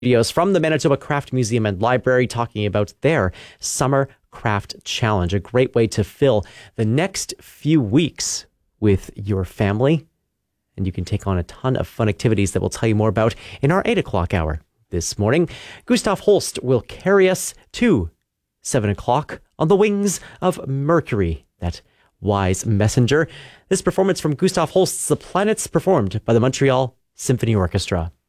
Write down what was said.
Videos from the Manitoba Craft Museum and Library talking about their Summer Craft Challenge, a great way to fill the next few weeks with your family. And you can take on a ton of fun activities that we'll tell you more about in our 8 o'clock hour this morning. Gustav Holst will carry us to 7 o'clock on the wings of Mercury, that wise messenger. This performance from Gustav Holst's The Planets, performed by the Montreal Symphony Orchestra.